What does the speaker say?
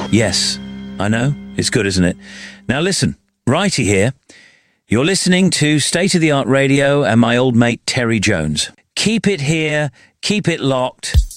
Yes, I know. It's good, isn't it? Now listen, Righty here. You're listening to State of the Art Radio and my old mate Terry Jones. Keep it here, keep it locked.